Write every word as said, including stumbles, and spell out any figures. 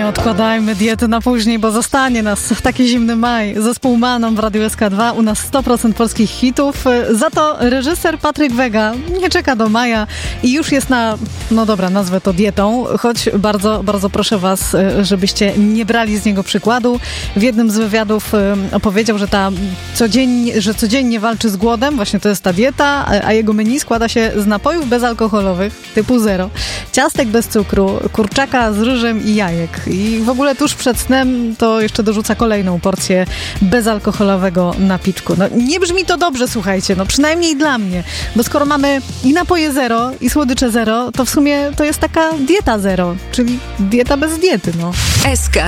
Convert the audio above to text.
nie odkładajmy diety na później, bo zostanie nas taki zimny maj. Zespół Manon w Radiu S K dwa, u nas sto procent polskich hitów. Za to reżyser Patryk Wega nie czeka do maja i już jest na, no dobra, nazwę to dietą, choć bardzo, bardzo proszę was, żebyście nie brali z niego przykładu. W jednym z wywiadów opowiedział, że ta codziennie, że codziennie walczy z głodem, właśnie to jest ta dieta, a jego menu składa się z napojów bezalkoholowych typu zero, ciastek bez cukru, kurczaka z ryżem i jajek. I w ogóle tuż przed snem to jeszcze dorzuca kolejną porcję bezalkoholowego napiczku. No nie brzmi to dobrze, słuchajcie, no przynajmniej dla mnie, bo skoro mamy i napoje zero, i słodycze zero, to w sumie to jest taka dieta zero, czyli dieta bez diety, no. S K